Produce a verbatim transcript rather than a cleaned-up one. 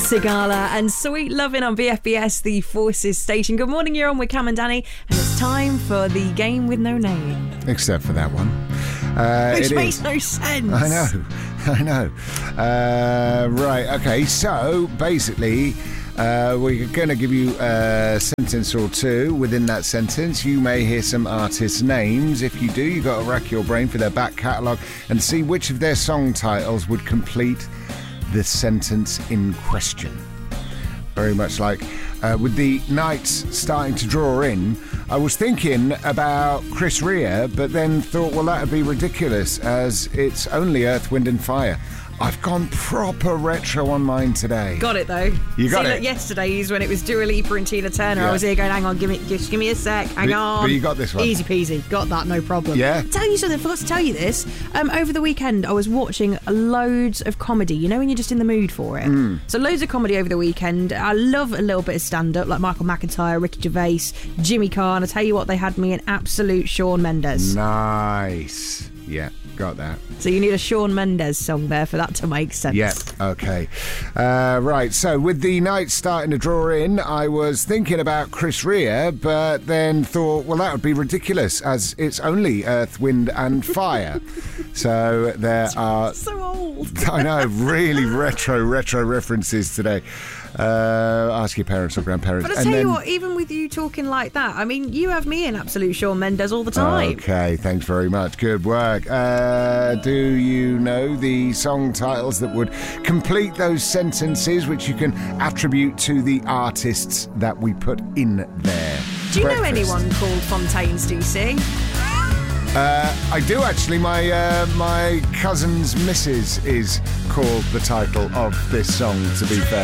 Sigala and Sweet Lovin' on B F B S, the Forces station. Good morning, you're on with Cam and Danny, and it's time for the game with no name. Except for that one. Uh, Which it makes is. no sense. I know, I know. Uh, right, okay, so basically uh, we're going to give you a sentence or two. Within that sentence, you may hear some artists' names. If you do, you've got to rack your brain for their back catalogue and see which of their song titles would complete the sentence in question. Very much like uh, with the nights starting to draw in, I was thinking about Chris Rea, but then thought, well, that would be ridiculous as it's only Earth, Wind and Fire. I've gone proper retro on mine today. Got it though. You got See, it. Look, yesterday's when it was Dua Lipa and Tina Turner, Yeah. I was here going, hang on, give me, just give me a sec, hang But- on. but you got this one. Easy peasy, got that, no problem. Yeah? Tell you something, I forgot to tell you this. Um, over the weekend, I was watching loads of comedy. You know when you're just in the mood for it. Mm. So loads of comedy over the weekend. I love a little bit of stand-up, like Michael McIntyre, Ricky Gervais, Jimmy Carr. And I tell you what, they had me an absolute Shawn Mendes. Nice. Yeah, got that. So you need a Shawn Mendes song there for that to make sense. Yeah, okay. Uh, right, so with the night starting to draw in, I was thinking about Chris Rea, but then thought, well, that would be ridiculous as it's only Earth, Wind and Fire. So there are... So old. I know, really retro, retro references today. Uh, ask your parents or grandparents. But I And tell you then- what, even with you talking like that, I mean, you have me in absolute Shawn Mendes all the time. Okay, thanks very much. Good work. Uh, do you know the song titles that would complete those sentences which you can attribute to the artists that we put in there? Do you know Breakfast. anyone called Fontaines, do you see? Uh, I do actually. My uh, my cousin's missus is called the title of this song, to be fair.